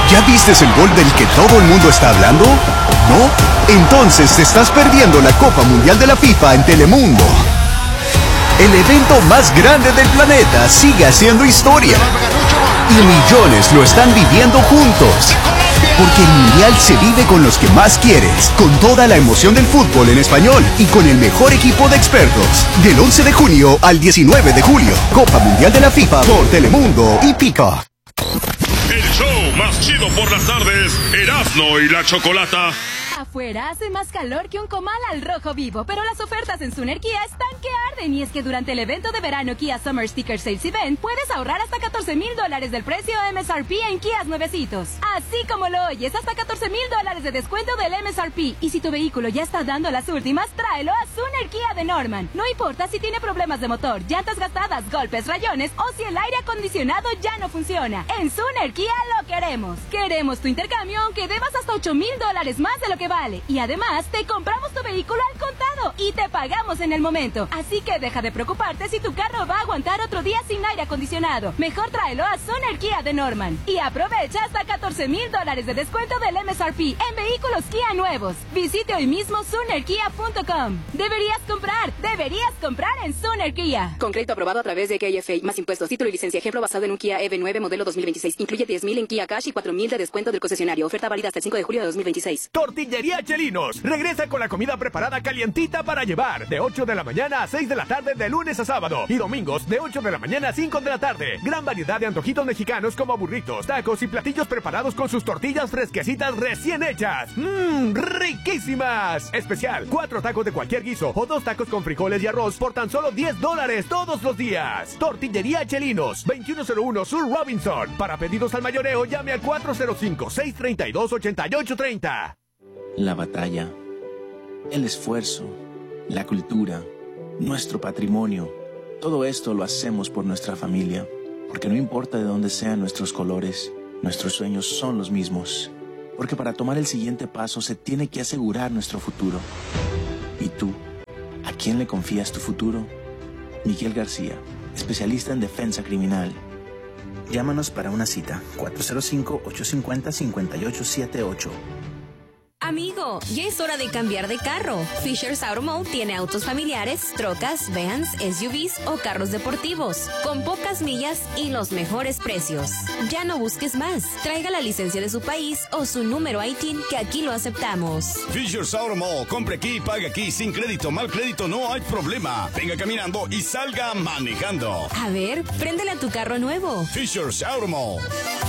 ¿Ya vistes el gol del que todo el mundo está hablando? ¿No? Entonces te estás perdiendo la Copa Mundial de la FIFA en Telemundo. El evento más grande del planeta sigue haciendo historia. Y millones lo están viviendo juntos. Porque el Mundial se vive con los que más quieres, con toda la emoción del fútbol en español y con el mejor equipo de expertos. Del 11 de junio al 19 de julio, Copa Mundial de la FIFA por Telemundo y Peacock. El show más chido por las tardes, Erasmo y la Chocolata. Afuera hace más calor que un comal al rojo vivo, pero las ofertas en Suner Kia están que arden. Y es que durante el evento de verano Kia Summer Sticker Sales Event puedes ahorrar hasta $14,000 del precio MSRP en Kias nuevecitos. Así como lo oyes, hasta $14,000 de descuento del MSRP. Y si tu vehículo ya está dando las últimas, tráelo a Suner Kia de Norman. No importa si tiene problemas de motor, llantas gastadas, golpes, rayones o si el aire acondicionado ya no funciona. En Suner Kia lo queremos. Queremos tu intercambio aunque debas hasta $8,000 más de lo que vale. Y además, te compramos tu vehículo al contado y te pagamos en el momento. Así que deja de preocuparte si tu carro va a aguantar otro día sin aire acondicionado. Mejor tráelo a Suner Kia de Norman. Y aprovecha hasta $14,000 de descuento del MSRP en vehículos Kia nuevos. Visite hoy mismo SunerKia.com. Deberías comprar en Suner Kia. Con crédito aprobado a través de KFA, más impuestos, título y licencia. Ejemplo basado en un Kia EV9 modelo 2026. Incluye $10,000 en Kia Cash y $4,000 de descuento del concesionario. Oferta válida hasta el 5 de julio de 2026. Tortillería Chelinos regresa con la comida preparada calientita para llevar. De 8 de la mañana a 6 de la tarde de lunes a sábado. Y domingos de 8 de la mañana a 5 de la tarde. Gran variedad de antojitos mexicanos como burritos, tacos y platillos preparados con sus tortillas fresquecitas recién hechas. ¡Riquísimas! Especial, 4 tacos de cualquier guiso o 2 tacos con frijoles y arroz por tan solo $10 todos los días. Tortillería Chelinos, 2101 Sur Robinson. Para pedidos al mayoreo, llame al 405-632-8830. La batalla, el esfuerzo, la cultura, nuestro patrimonio, todo esto lo hacemos por nuestra familia, porque no importa de dónde sean nuestros colores, nuestros sueños son los mismos, porque para tomar el siguiente paso se tiene que asegurar nuestro futuro. ¿Y tú? ¿A quién le confías tu futuro? Miguel García, especialista en defensa criminal. Llámanos para una cita, 405-850-5878. Amigo, ya es hora de cambiar de carro. Fisher's Automall tiene autos familiares, trocas, vans, SUVs o carros deportivos, con pocas millas y los mejores precios. Ya no busques más. Traiga la licencia de su país o su número ITIN, que aquí lo aceptamos. Fisher's Automall, compre aquí y pague aquí. Sin crédito, mal crédito, no hay problema. Venga caminando y salga manejando. A ver, préndele a tu carro nuevo. Fisher's Automall.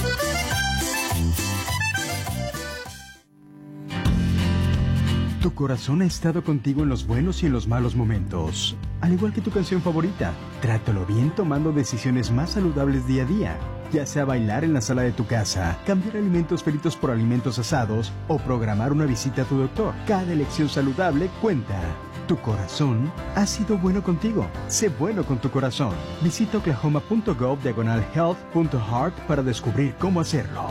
Tu corazón ha estado contigo en los buenos y en los malos momentos. Al igual que tu canción favorita, trátalo bien tomando decisiones más saludables día a día. Ya sea bailar en la sala de tu casa, cambiar alimentos fritos por alimentos asados o programar una visita a tu doctor. Cada elección saludable cuenta. Tu corazón ha sido bueno contigo. Sé bueno con tu corazón. Visita oklahoma.gov/health.heart para descubrir cómo hacerlo.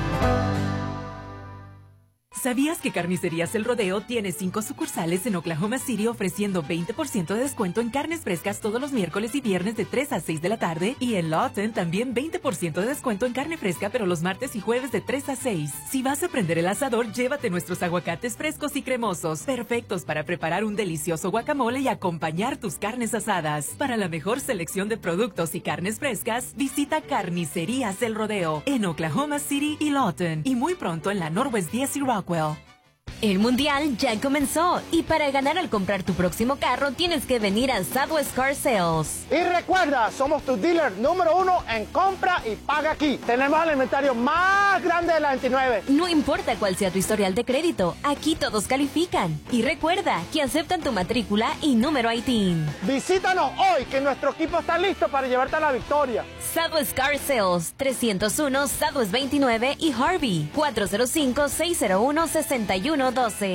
¿Sabías que Carnicerías El Rodeo tiene 5 sucursales en Oklahoma City ofreciendo 20% de descuento en carnes frescas todos los miércoles y viernes de 3 a 6 de la tarde? Y en Lawton también 20% de descuento en carne fresca, pero los martes y jueves de 3 a 6. Si vas a prender el asador, llévate nuestros aguacates frescos y cremosos, perfectos para preparar un delicioso guacamole y acompañar tus carnes asadas. Para la mejor selección de productos y carnes frescas, visita Carnicerías El Rodeo en Oklahoma City y Lawton. Y muy pronto en la Northwest 10 y Rockwell. El Mundial ya comenzó y para ganar al comprar tu próximo carro tienes que venir a Southwest Car Sales. Y recuerda, somos tu dealer número 1 en compra y paga aquí. Tenemos el inventario más grande de la 29. No importa cuál sea tu historial de crédito, aquí todos califican. Y recuerda que aceptan tu matrícula y número ITIN. Visítanos hoy que nuestro equipo está listo para llevarte a la victoria. Southwest Car Sales, 301 Southwest 29 y Harvey, 405-601-6112.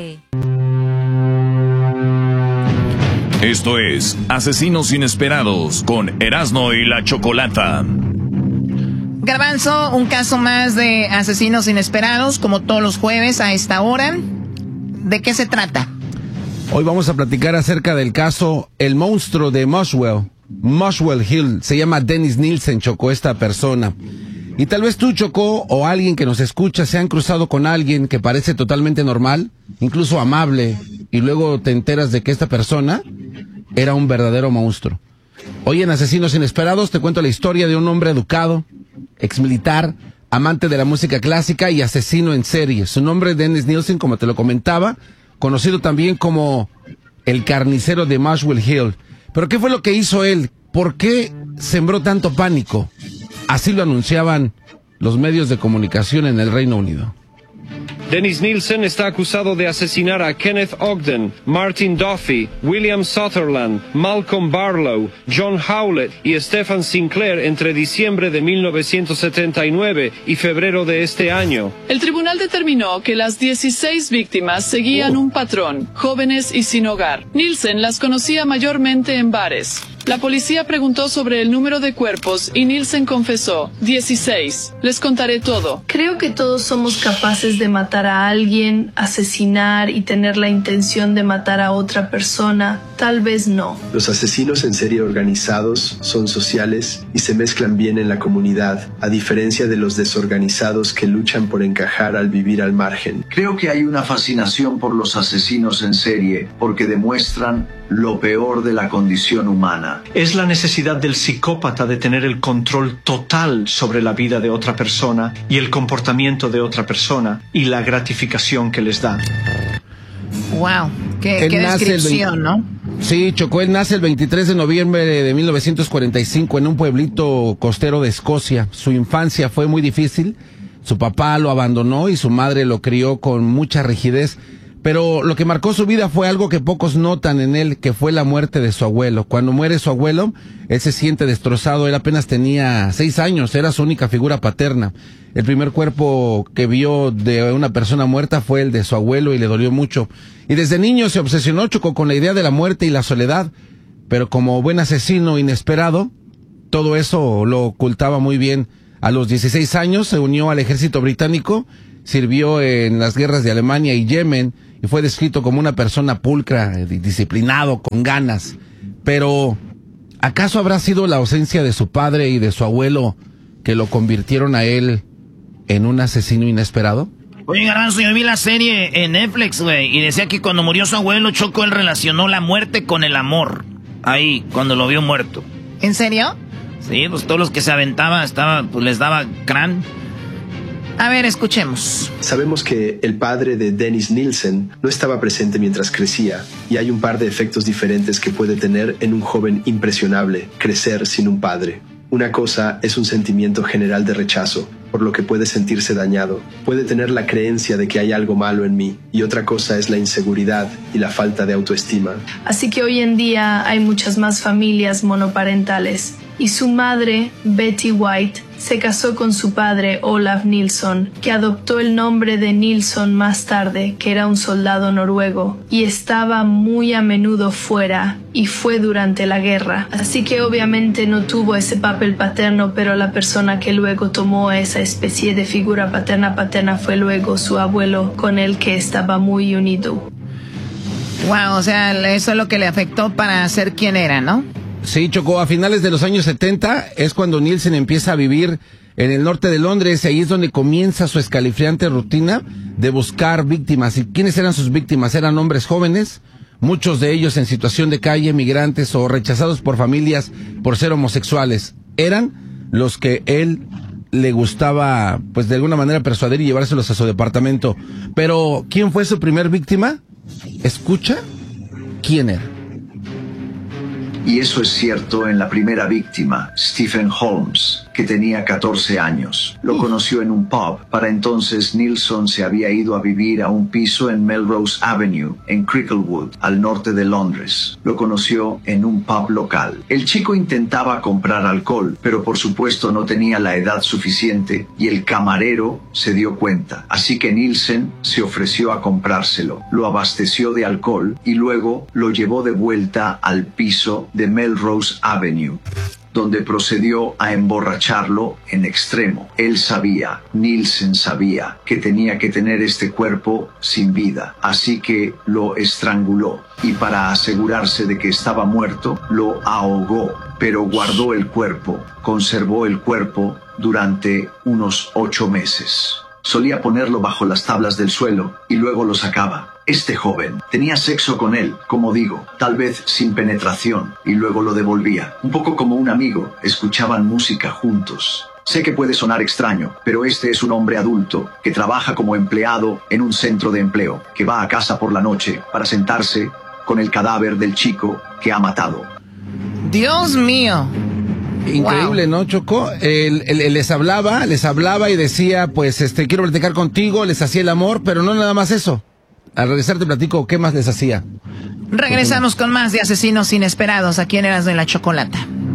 Esto es Asesinos Inesperados con Erasmo y la Chocolata. Garbanzo, un caso más de asesinos inesperados, como todos los jueves a esta hora. ¿De qué se trata? Hoy vamos a platicar acerca del caso El Monstruo de Muswell Hill. Se llama Dennis Nielsen, Choco, esta persona. Y tal vez tú, Chocó, o alguien que nos escucha, se han cruzado con alguien que parece totalmente normal, incluso amable, y luego te enteras de que esta persona era un verdadero monstruo. Hoy en Asesinos Inesperados te cuento la historia de un hombre educado, exmilitar, amante de la música clásica y asesino en serie. Su nombre es Dennis Nielsen, como te lo comentaba, conocido también como el carnicero de Muswell Hill. Pero ¿qué fue lo que hizo él? ¿Por qué sembró tanto pánico? Así lo anunciaban los medios de comunicación en el Reino Unido. Dennis Nielsen está acusado de asesinar a Kenneth Ogden, Martin Duffy, William Sutherland, Malcolm Barlow, John Howlett y Stephen Sinclair entre diciembre de 1979 y febrero de este año. El tribunal determinó que las 16 víctimas seguían un patrón, jóvenes y sin hogar. Nielsen las conocía mayormente en bares. La policía preguntó sobre el número de cuerpos y Nielsen confesó, 16. Les contaré todo. Creo que todos somos capaces de matar a alguien, asesinar y tener la intención de matar a otra persona. Tal vez no. Los asesinos en serie organizados son sociales y se mezclan bien en la comunidad, a diferencia de los desorganizados que luchan por encajar al vivir al margen. Creo que hay una fascinación por los asesinos en serie porque demuestran lo peor de la condición humana. Es la necesidad del psicópata de tener el control total sobre la vida de otra persona y el comportamiento de otra persona y la gratificación que les da. Wow, qué descripción, ¿no? Sí, Chocó, él nace el 23 de noviembre de 1945 en un pueblito costero de Escocia. Su infancia fue muy difícil, su papá lo abandonó y su madre lo crió con mucha rigidez. Pero lo que marcó su vida fue algo que pocos notan en él, que fue la muerte de su abuelo. Cuando muere su abuelo, él se siente destrozado. Él apenas tenía 6 años, era su única figura paterna. El primer cuerpo que vio de una persona muerta fue el de su abuelo y le dolió mucho. Y desde niño se obsesionó, Chocó, con la idea de la muerte y la soledad. Pero como buen asesino inesperado, todo eso lo ocultaba muy bien. A los 16 años se unió al ejército británico, sirvió en las guerras de Alemania y Yemen, y fue descrito como una persona pulcra, disciplinado, con ganas. Pero, ¿acaso habrá sido la ausencia de su padre y de su abuelo que lo convirtieron a él en un asesino inesperado? Oye, Garbanzo, yo vi la serie en Netflix, güey, y decía que cuando murió su abuelo, Choco, él relacionó la muerte con el amor. Ahí, cuando lo vio muerto. ¿En serio? Sí, pues todos los que se aventaban, pues les daba crán. A ver, escuchemos. Sabemos que el padre de Dennis Nielsen no estaba presente mientras crecía, y hay un par de efectos diferentes que puede tener en un joven impresionable crecer sin un padre. Una cosa es un sentimiento general de rechazo, por lo que puede sentirse dañado. Puede tener la creencia de que hay algo malo en mí, y otra cosa es la inseguridad y la falta de autoestima. Así que hoy en día hay muchas más familias monoparentales. Y su madre, Betty White, se casó con su padre, Olaf Nilsson, que adoptó el nombre de Nilsson más tarde, que era un soldado noruego, y estaba muy a menudo fuera, y fue durante la guerra. Así que obviamente no tuvo ese papel paterno, pero la persona que luego tomó esa especie de figura paterna fue luego su abuelo, con el que estaba muy unido. Wow, o sea, eso es lo que le afectó para ser quien era, ¿no? Sí, Chocó, a finales de los años 70 es cuando Nielsen empieza a vivir en el norte de Londres, y ahí es donde comienza su escalofriante rutina de buscar víctimas. ¿Y quiénes eran sus víctimas? Eran hombres jóvenes, muchos de ellos en situación de calle, migrantes o rechazados por familias por ser homosexuales. Eran los que él le gustaba, pues de alguna manera persuadir y llevárselos a su departamento. Pero, ¿quién fue su primer víctima? Escucha, ¿quién era? Y eso es cierto en la primera víctima, Stephen Holmes, que tenía 14 años. Lo conoció en un pub. Para entonces, Nilsson se había ido a vivir a un piso en Melrose Avenue, en Cricklewood, al norte de Londres. Lo conoció en un pub local. El chico intentaba comprar alcohol, pero por supuesto no tenía la edad suficiente, y el camarero se dio cuenta. Así que Nielsen se ofreció a comprárselo. Lo abasteció de alcohol y luego lo llevó de vuelta al piso de Melrose Avenue, donde procedió a emborracharlo en extremo. Él sabía, Nielsen sabía, que tenía que tener este cuerpo sin vida, así que lo estranguló, y para asegurarse de que estaba muerto, lo ahogó, pero guardó el cuerpo, conservó el cuerpo durante unos 8 meses. Solía ponerlo bajo las tablas del suelo y luego lo sacaba. Este joven tenía sexo con él, como digo, tal vez sin penetración, y luego lo devolvía. Un poco como un amigo, escuchaban música juntos. Sé que puede sonar extraño, pero este es un hombre adulto que trabaja como empleado en un centro de empleo, que va a casa por la noche para sentarse con el cadáver del chico que ha matado. Dios mío. Increíble, ¿no, Choco? Él les hablaba y decía, pues, quiero platicar contigo, les hacía el amor, pero no nada más eso. Al regresar te platico qué más les hacía. Regresamos con más de Asesinos Inesperados aquí en Erasmo y la Chocolata.